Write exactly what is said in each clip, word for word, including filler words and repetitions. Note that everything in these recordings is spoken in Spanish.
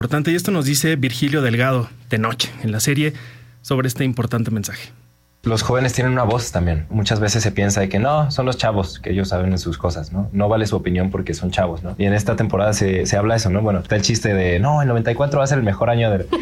Importante, y esto nos dice Virgilio Delgado de Noche en la serie sobre este importante mensaje. Los jóvenes tienen una voz también. Muchas veces se piensa de que no, son los chavos, que ellos saben sus cosas, ¿no? No vale su opinión porque son chavos, ¿no? Y en esta temporada se, se habla eso, ¿no? Bueno, está el chiste de, no, el noventa y cuatro va a ser el mejor año de...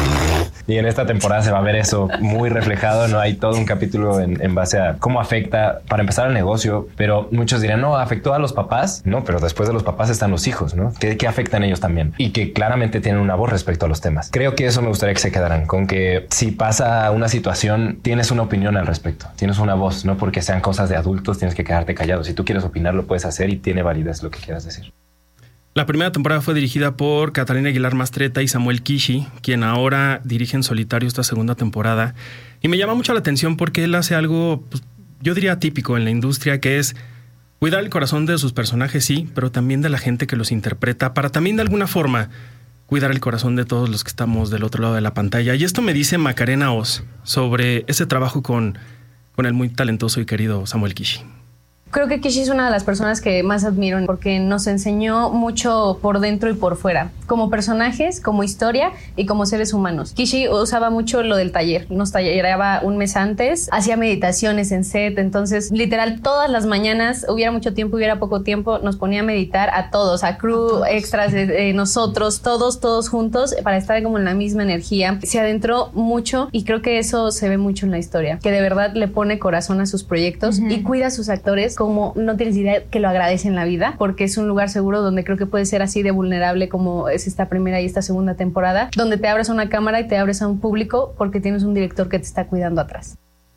Y en esta temporada se va a ver eso muy reflejado, ¿no? Hay todo un capítulo en, en base a cómo afecta, para empezar, al negocio. Pero muchos dirán, no, afectó a los papás. No, pero después de los papás están los hijos, ¿no? Que, que afectan ellos también. Y que claramente tienen una voz respecto a los temas. Creo que eso me gustaría que se quedaran. Con que si pasa una situación, tienes una opinión al respecto. Tienes una voz, no porque sean cosas de adultos, tienes que quedarte callado. Si tú quieres opinar, lo puedes hacer y tiene validez lo que quieras decir. La primera temporada fue dirigida por Catalina Aguilar Mastretta y Samuel Kishi, quien ahora dirige en solitario esta segunda temporada. Y me llama mucho la atención porque él hace algo, pues, yo diría típico en la industria, que es cuidar el corazón de sus personajes, sí, pero también de la gente que los interpreta, para también de alguna forma cuidar el corazón de todos los que estamos del otro lado de la pantalla. Y esto me dice Macarena Oz sobre ese trabajo con, con el muy talentoso y querido Samuel Kishi. Creo que Kishi es una de las personas que más admiro porque nos enseñó mucho por dentro y por fuera, como personajes, como historia y como seres humanos. Kishi usaba mucho lo del taller, nos tallereaba un mes antes, hacía meditaciones en set, entonces literal todas las mañanas, hubiera mucho tiempo, hubiera poco tiempo, nos ponía a meditar a todos, a crew, a todos. Extras, eh, nosotros, todos, todos juntos para estar como en la misma energía. Se adentró mucho y creo que eso se ve mucho en la historia, que de verdad le pone corazón a sus proyectos uh-huh. y cuida a sus actores como no tienes idea que lo agradece en la vida, porque es un lugar seguro donde creo que puede ser así de vulnerable como es esta primera y esta segunda temporada, donde te abres a una cámara y te abres a un público porque tienes un director que te está cuidando atrás.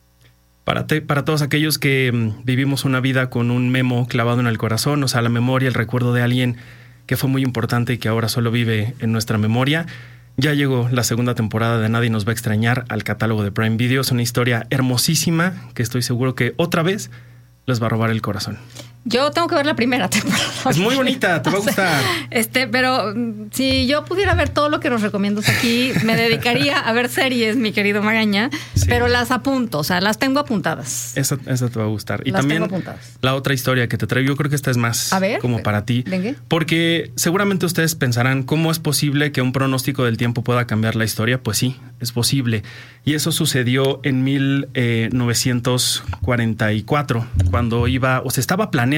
Para, te, para todos aquellos que mm, vivimos una vida con un memo clavado en el corazón, o sea, la memoria, el recuerdo de alguien que fue muy importante y que ahora solo vive en nuestra memoria, ya llegó la segunda temporada de Nadie nos va a extrañar al catálogo de Prime Video. Es una historia hermosísima que estoy seguro que otra vez les va a robar el corazón. Yo tengo que ver la primera temporada. Es muy bonita, te va a gustar. Este, pero si yo pudiera ver todo lo que nos recomiendas aquí, me dedicaría a ver series, mi querido Magaña, sí. Pero las apunto, o sea, las tengo apuntadas. Esa, esa te va a gustar. Y las también tengo apuntadas. La otra historia que te traigo, yo creo que esta es más a ver, como para ti. ¿Venga? Porque seguramente ustedes pensarán, ¿cómo es posible que un pronóstico del tiempo pueda cambiar la historia? Pues sí, es posible. Y eso sucedió en mil novecientos cuarenta y cuatro, cuando iba, o se estaba planeando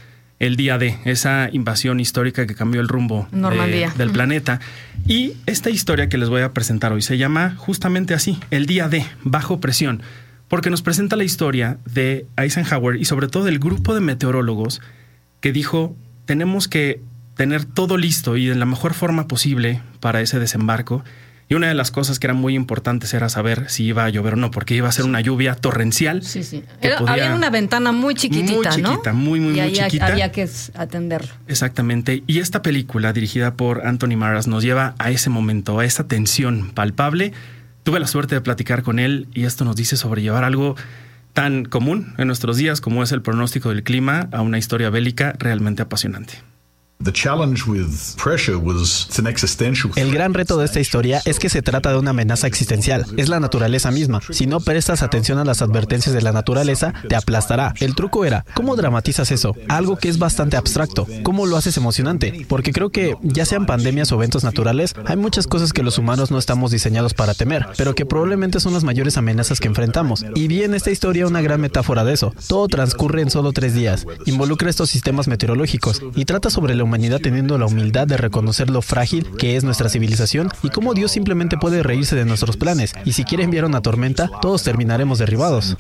el día D, esa invasión histórica que cambió el rumbo de, del planeta. Y esta historia que les voy a presentar hoy se llama justamente así, el día D, bajo presión, porque nos presenta la historia de Eisenhower y sobre todo del grupo de meteorólogos que dijo, tenemos que tener todo listo y de la mejor forma posible para ese desembarco. Y una de las cosas que eran muy importantes era saber si iba a llover o no, porque iba a ser una lluvia torrencial. Sí, sí. Era, podía, había una ventana muy chiquitita, muy chiquita, ¿no? Muy, muy, y muy chiquita. Había que atenderlo. Exactamente. Y esta película, dirigida por Anthony Maras, nos lleva a ese momento, a esa tensión palpable. Tuve la suerte de platicar con él y esto nos dice sobrellevar algo tan común en nuestros días como es el pronóstico del clima a una historia bélica realmente apasionante. El gran reto de esta historia es que se trata de una amenaza existencial. Es la naturaleza misma. Si no prestas atención a las advertencias de la naturaleza, te aplastará. El truco era, ¿cómo dramatizas eso? Algo que es bastante abstracto. ¿Cómo lo haces emocionante? Porque creo que, ya sean pandemias o eventos naturales, hay muchas cosas que los humanos no estamos diseñados para temer, pero que probablemente son las mayores amenazas que enfrentamos. Y vi en esta historia una gran metáfora de eso. Todo transcurre en solo tres días. Involucra estos sistemas meteorológicos y trata sobre la humanidad teniendo la humildad de reconocer lo frágil que es nuestra civilización y cómo Dios simplemente puede reírse de nuestros planes. Y si quiere enviar una tormenta, todos terminaremos derribados.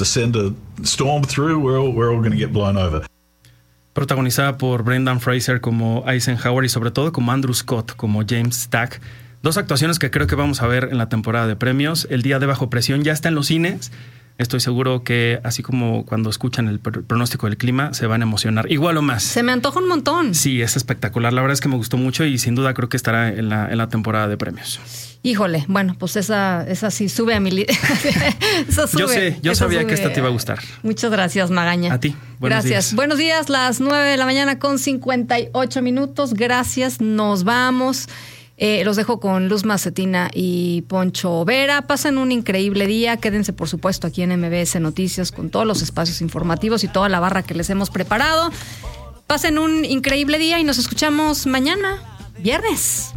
Protagonizada por Brendan Fraser como Eisenhower y sobre todo como Andrew Scott, como James Stack. Dos actuaciones que creo que vamos a ver en la temporada de premios. El día de Bajo Presión ya está en los cines. Estoy seguro que así como cuando escuchan el pronóstico del clima se van a emocionar igual o más. Se me antoja un montón. Sí, es espectacular. La verdad es que me gustó mucho y sin duda creo que estará en la, en la temporada de premios. Híjole, bueno, pues esa, esa sí sube a mi li- sube, Yo sé, yo sabía sube. que esta te iba a gustar. Muchas gracias, Magaña. A ti. Buenos gracias. días. Buenos días, las nueve de la mañana con cincuenta y ocho minutos. Gracias, nos vamos. Eh, los dejo con Luz Macetina y Poncho Vera. Pasen un increíble día. Quédense, por supuesto, aquí en M B S Noticias con todos los espacios informativos y toda la barra que les hemos preparado. Pasen un increíble día y nos escuchamos mañana, viernes.